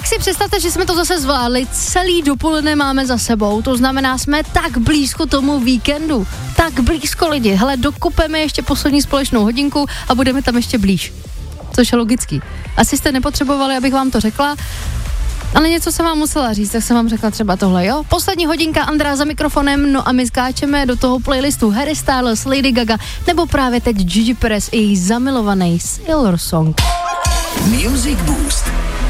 si představte, že jsme to zase zvládli, celý dopoledne máme za sebou, to znamená, jsme tak blízko tomu víkendu, tak blízko lidi, hele, dokupeme ještě poslední společnou hodinku a budeme tam ještě blíž, což je logický. Asi jste nepotřebovali, abych vám to řekla, ale něco jsem vám musela říct, tak jsem vám řekla třeba tohle, jo? Poslední hodinka, Andrea za mikrofonem, no a my skáčeme do toho playlistu Harry Styles, Lady Gaga, nebo právě teď Gigi Perez i její zamilovaný Sailor Song. Music Boost.